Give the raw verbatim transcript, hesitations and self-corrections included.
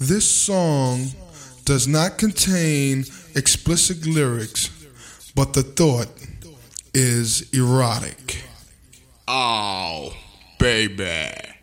This song does not contain explicit lyrics, but the thought is erotic. Oh, baby.